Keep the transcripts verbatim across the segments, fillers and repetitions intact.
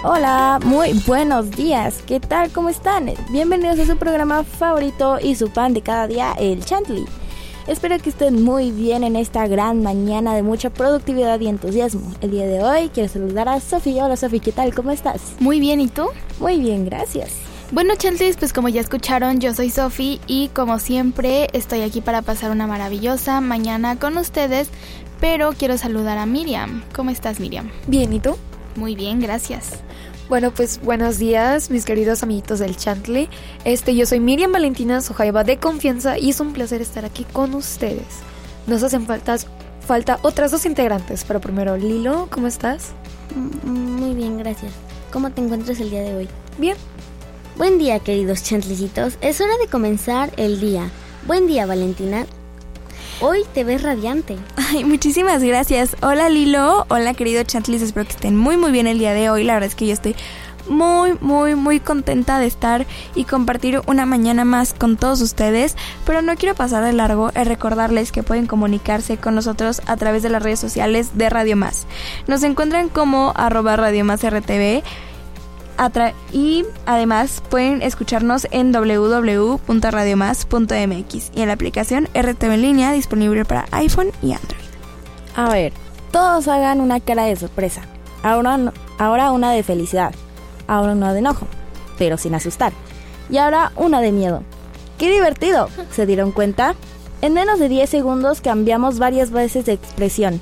Hola, muy buenos días. ¿Qué tal? ¿Cómo están? Bienvenidos a su programa favorito y su pan de cada día, el Chantley. Espero que estén muy bien en esta gran mañana de mucha productividad y entusiasmo. El día de hoy quiero saludar a Sofi. Hola Sofi, ¿qué tal? ¿Cómo estás? Muy bien, ¿y tú? Muy bien, gracias. Bueno, Chantleys, pues como ya escucharon, yo soy Sofi y como siempre estoy aquí para pasar una maravillosa mañana con ustedes, pero quiero saludar a Miriam. ¿Cómo estás, Miriam? Bien, ¿y tú? Muy bien, gracias. Bueno, pues buenos días, mis queridos amiguitos del Chantley. Este, yo soy Miriam Valentina, su jaiba de confianza, y es un placer estar aquí con ustedes. Nos hacen falta, falta otras dos integrantes, pero primero, Lilo, ¿cómo estás? Muy bien, gracias. ¿Cómo te encuentras el día de hoy? Bien. Buen día, queridos chantlecitos. Es hora de comenzar el día. Buen día, Valentina. Hoy te ves radiante. Ay, muchísimas gracias. Hola, Lilo. Hola, querido Chantleys. Espero que estén muy, muy bien el día de hoy. La verdad es que yo estoy muy, muy, muy contenta de estar y compartir una mañana más con todos ustedes. Pero no quiero pasar de largo en recordarles que pueden comunicarse con nosotros a través de las redes sociales de Radio Más. Nos encuentran como arroba Radio Más R T V. Atra- y además pueden escucharnos en doble u doble u doble u punto radio más punto m x y en la aplicación R T V en línea disponible para iPhone y Android. A ver, todos hagan una cara de sorpresa. Ahora, no, ahora una de felicidad. Ahora una de enojo, pero sin asustar. Y ahora una de miedo. ¡Qué divertido! ¿Se dieron cuenta? En menos de diez segundos cambiamos varias veces de expresión.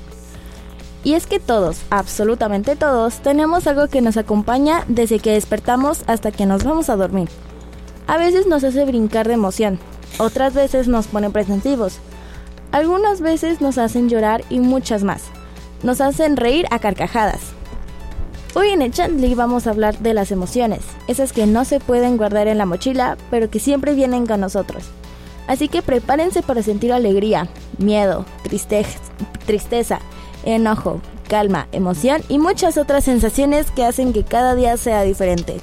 Y es que todos, absolutamente todos, tenemos algo que nos acompaña desde que despertamos hasta que nos vamos a dormir. A veces nos hace brincar de emoción, otras veces nos pone pensivos, algunas veces nos hacen llorar y muchas más. Nos hacen reír a carcajadas. Hoy en el Chantley vamos a hablar de las emociones, esas que no se pueden guardar en la mochila, pero que siempre vienen con nosotros. Así que prepárense para sentir alegría, miedo, triste- tristeza, enojo, calma, emoción y muchas otras sensaciones que hacen que cada día sea diferente.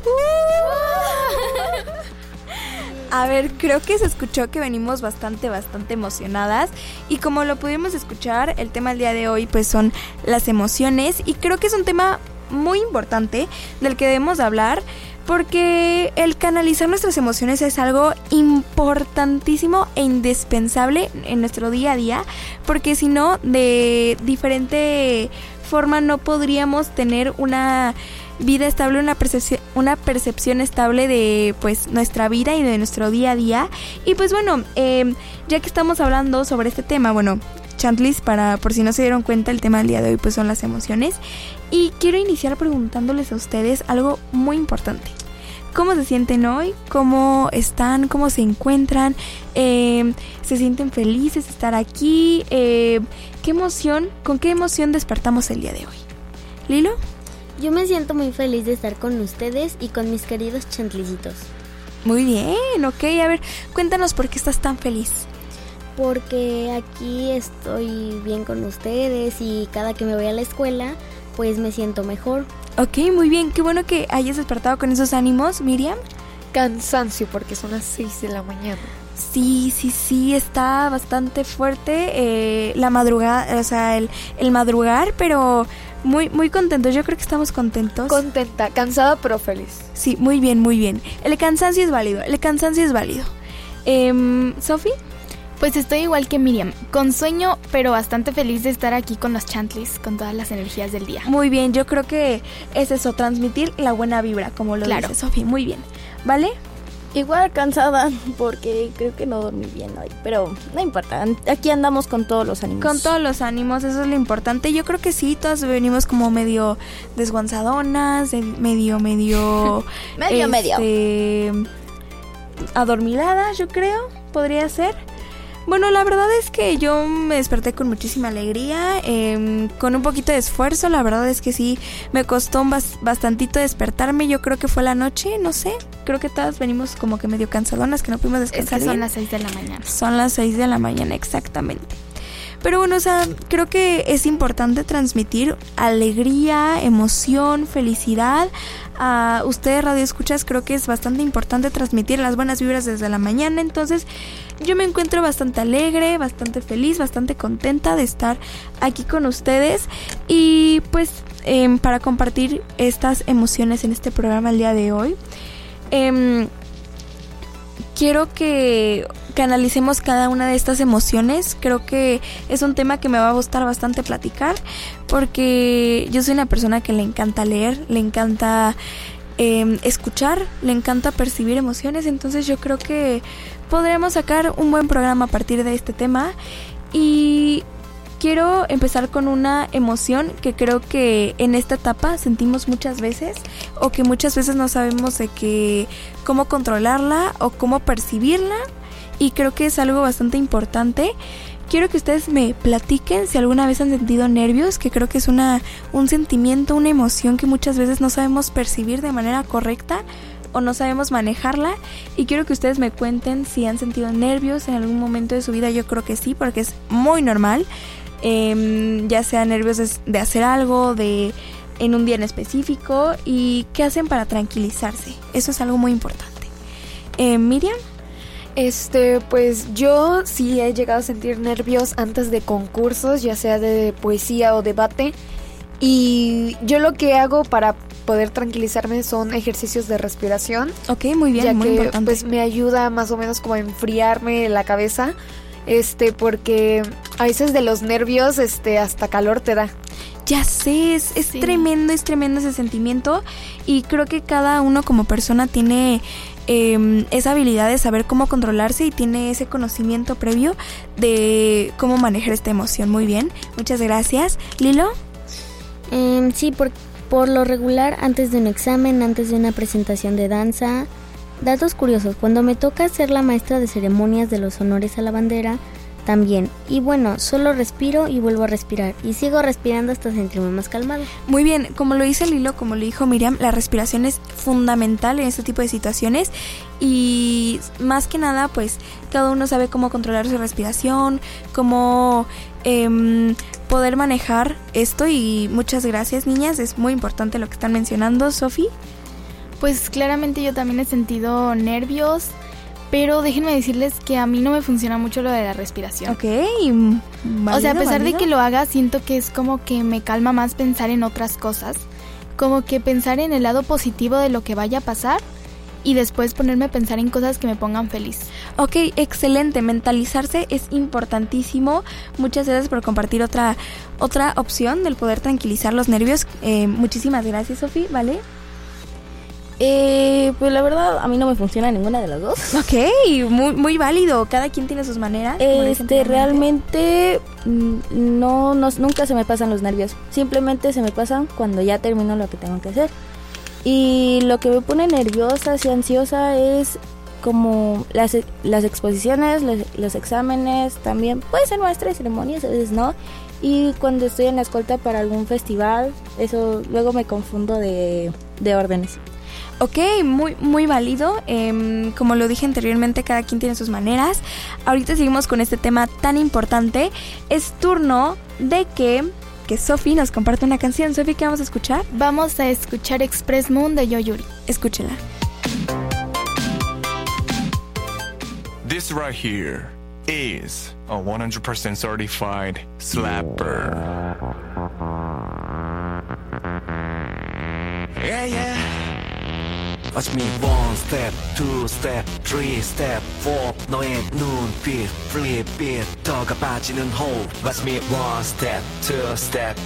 A ver, creo que se escuchó que venimos bastante, bastante emocionadas y como lo pudimos escuchar, el tema del día de hoy pues son las emociones y creo que es un tema muy importante del que debemos hablar porque el canalizar nuestras emociones es algo importantísimo e indispensable en nuestro día a día, porque si no, de diferente forma no podríamos tener una vida estable, una percepción, una percepción estable de pues nuestra vida y de nuestro día a día. Y pues bueno, eh, ya que estamos hablando sobre este tema, bueno, Chantleys, para por si no se dieron cuenta, el tema del día de hoy pues son las emociones. Y quiero iniciar preguntándoles a ustedes algo muy importante. ¿Cómo se sienten hoy? ¿Cómo están? ¿Cómo se encuentran? Eh, ¿Se sienten felices de estar aquí? Eh, ¿Qué emoción, con qué emoción despertamos el día de hoy? ¿Lilo? Yo me siento muy feliz de estar con ustedes y con mis queridos chantlecitos. Muy bien, ok. A ver, cuéntanos por qué estás tan feliz. Porque aquí estoy bien con ustedes y cada que me voy a la escuela, pues me siento mejor. Ok, muy bien. Qué bueno que hayas despertado con esos ánimos, Miriam. Cansancio porque son las seis de la mañana. Sí, sí, sí, está bastante fuerte eh, la madrugada, o sea, el, el madrugar, pero muy, muy contentos. Yo creo que estamos contentos. Contenta, cansada pero feliz. Sí, muy bien, muy bien. El cansancio es válido, el cansancio es válido. Eh, ¿Sofi? Pues estoy igual que Miriam, con sueño, pero bastante feliz de estar aquí con los Chantleys, con todas las energías del día. Muy bien, yo creo que es eso, transmitir la buena vibra, como lo claro. dice Sofi. Muy bien, ¿vale? Igual cansada porque creo que no dormí bien hoy, pero no importa, aquí andamos con todos los ánimos. Con todos los ánimos, eso es lo importante. Yo creo que sí, todas venimos como medio desguanzadonas, medio, medio... medio, este, medio. Adormiladas, yo creo, podría ser. Bueno, la verdad es que yo me desperté con muchísima alegría, eh, con un poquito de esfuerzo. La verdad es que sí, me costó bas- bastantito despertarme. Yo creo que fue la noche, no sé. Creo que todas venimos como que medio cansadonas, que no pudimos descansar Es que son bien. las seis de la mañana. Son las seis de la mañana, exactamente. Pero bueno, o sea, creo que es importante transmitir alegría, emoción, felicidad. A ustedes radioescuchas, creo que es bastante importante transmitir las buenas vibras desde la mañana. Entonces yo me encuentro bastante alegre, bastante feliz, bastante contenta de estar aquí con ustedes. Y pues eh, para compartir estas emociones en este programa el día de hoy, eh, quiero que canalicemos cada una de estas emociones. Creo que es un tema que me va a gustar bastante platicar, porque yo soy una persona que le encanta leer, le encanta eh, escuchar, le encanta percibir emociones. Entonces yo creo que podremos sacar un buen programa a partir de este tema. Y quiero empezar con una emoción que creo que en esta etapa sentimos muchas veces, o que muchas veces no sabemos de que cómo controlarla o cómo percibirla, y creo que es algo bastante importante. Quiero que ustedes me platiquen si alguna vez han sentido nervios, que creo que es una un sentimiento, una emoción que muchas veces no sabemos percibir de manera correcta o no sabemos manejarla, y quiero que ustedes me cuenten si han sentido nervios en algún momento de su vida. Yo creo que sí, porque es muy normal, eh, ya sea nervios de, de hacer algo, de en un día en específico, y qué hacen para tranquilizarse. Eso es algo muy importante. Eh, Miriam. Este, pues yo sí he llegado a sentir nervios antes de concursos, ya sea de poesía o debate. Y yo lo que hago para poder tranquilizarme son ejercicios de respiración. Ok, muy bien, ya muy que, importante. pues me ayuda más o menos como a enfriarme la cabeza. Este, porque a veces de los nervios, este, hasta calor te da. Ya sé, es, es Sí. tremendo, es tremendo ese sentimiento, y creo que cada uno como persona tiene eh, esa habilidad de saber cómo controlarse y tiene ese conocimiento previo de cómo manejar esta emoción. Muy bien, muchas gracias. ¿Lilo? Eh, sí, por, por lo regular, antes de un examen, antes de una presentación de danza. Datos curiosos, cuando me toca ser la maestra de ceremonias de los honores a la bandera, también. Y bueno, solo respiro y vuelvo a respirar. Y sigo respirando hasta sentirme más calmado. Muy bien, como lo dice Lilo, como lo dijo Miriam, la respiración es fundamental en este tipo de situaciones, y más que nada, pues cada uno sabe cómo controlar su respiración, cómo eh, poder manejar esto. Y muchas gracias, niñas, es muy importante lo que están mencionando. Sofi. Pues claramente yo también he sentido nervios, pero déjenme decirles que a mí no me funciona mucho lo de la respiración. Ok, válido, O sea, a pesar válido. de que lo haga, siento que es como que me calma más pensar en otras cosas, como que pensar en el lado positivo de lo que vaya a pasar y después ponerme a pensar en cosas que me pongan feliz. Ok, excelente, mentalizarse es importantísimo. Muchas gracias por compartir otra, otra opción del poder tranquilizar los nervios. Eh, muchísimas gracias, Sofi, ¿vale? Eh, pues la verdad, a mí no me funciona ninguna de las dos. Ok, muy, muy válido, cada quien tiene sus maneras. como dicen Este, realmente. realmente mm, no, no, nunca se me pasan los nervios. Simplemente se me pasan cuando ya termino lo que tengo que hacer. Y lo que me pone nerviosa y ansiosa es como las, las exposiciones, los, los exámenes, también puede ser maestra de ceremonias, a veces no. Y cuando estoy en la escolta para algún festival, eso luego me confundo de, de órdenes. Ok, muy, muy válido. Eh, como lo dije anteriormente, cada quien tiene sus maneras. Ahorita seguimos con este tema tan importante. Es turno de que, que Sofi nos comparte una canción. Sofi, ¿qué vamos a escuchar? Vamos a escuchar Express Moon de Yoyuri. Escúchela. This right here is a one hundred percent certified slapper. Yeah, yeah. Watch me one step, two step, three step, four. 너의 눈빛, flip it, 더가 빠지는 hope. Watch me one step, two step,